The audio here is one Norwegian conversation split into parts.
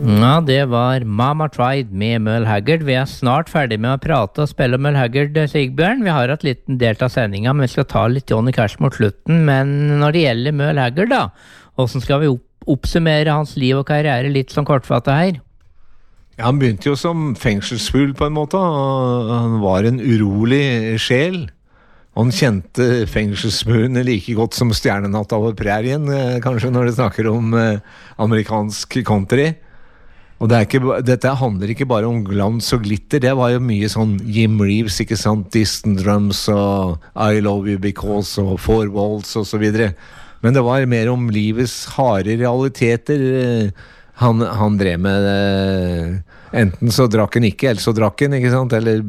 Ja, det var Mama Tried med Merle Haggard. Vi snart ferdig med å prate og spille Merle Haggard, Sigbjørn. Vi har hatt liten delt av sendinga, men vi skal ta litt Johnny Cash mot slutten. Men når det gjelder Merle Haggard da, hvordan skal vi oppsummere hans liv og karriere litt sånn kortfattet her? Ja, han begynte jo som fengselsfugl på en måte. Han var en urolig sjel. Han kjente fengselsmurene like godt som stjernenatt over prærien, kanskje når det snakker om amerikansk country. Og dette handler ikke bare om glans og glitter, det var jo mye sånn Jim Reeves, ikke sant, Distant Drums og I Love You Because og Four Walls og så videre. Men det var mer om livets harde realiteter han drev med. Enten så drakk han ikke, eller så drakk han, ikke sant, eller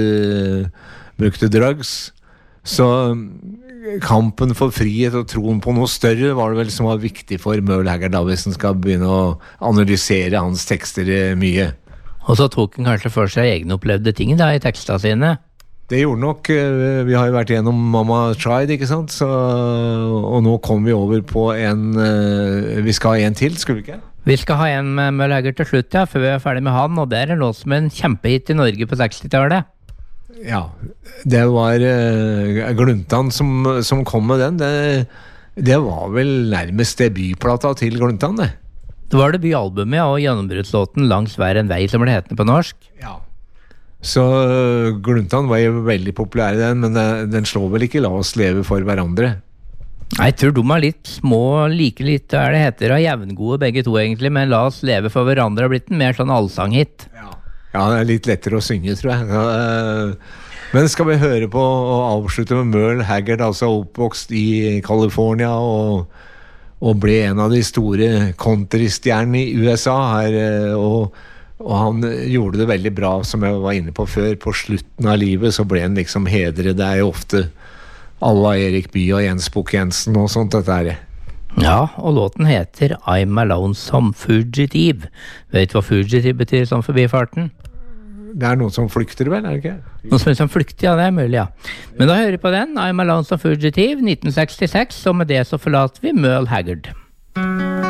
brukte drugs. Så kampen for frihet og troen på noe større var det vel som var viktig for Merle Haggard da, hvis han skal begynne å analysere hans tekster mye. Og så tok han kanskje for seg egenopplevde ting da i tekstene sine? Det gjorde nok. Vi har jo vært gjennom Mama Tried, ikke sant? Og nå kommer vi over på vi skal ha en til, skulle vi ikke? Vi skal ha en med Merle Haggard til slutt, ja, før vi er ferdig med han, og det er en låt som en kjempehit i Norge på 60-tallet. Ja, det var Gluntan som kom med den. Det var vel nærmest debutplata til Gluntan, det. Det var debutalbumet og gjennombruddslåten Langs hver en vei, som ble hetende på norsk. Ja. Så Gluntan var jo veldig populær i den, men den slår vel ikke La oss leve for hverandre. Nei, jeg tror de er litt små, like litt, det heter, og jevngode begge to egentlig, men La oss leve for hverandre har blitt en mer sånn allsanghit. Ja, det er litt lettere å synge, tror jeg. Men skal vi høre på og avslutte med Merle Haggard, altså oppvokst i California og ble en av de store countrystjernene i USA her, og han gjorde det veldig bra, som jeg var inne på før. På slutten av livet så ble han liksom hedret. Det er jo ofte alla Erik Bye og Jens Bukk Jensen og sånt dette her. Ja, og låten heter I'm a Lonesome Fugitive. Vet du hva fugitive betyr sånn forbifarten? Det er noen som flykter vel, er det ikke? Noen som flykter, ja, det er mulig, ja. Men da hører vi på den, I'm a Lonesome Fugitive, 1966, og med det så forlater vi Merle Haggard.